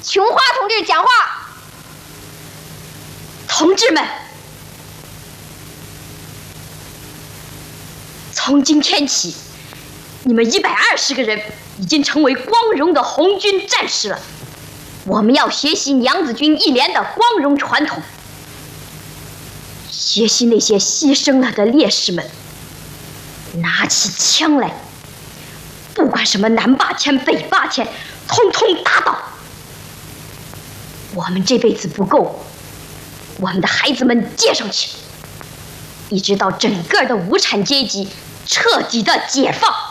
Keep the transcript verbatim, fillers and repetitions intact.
琼花同志讲话。同志们，从今天起，你们一百二十个人已经成为光荣的红军战士了。我们要学习娘子军一连的光荣传统，学习那些牺牲了的烈士们，拿起枪来，不管什么南霸天、北霸天，通通打倒。我们这辈子不够，我们的孩子们接上去，一直到整个的无产阶级彻底的解放。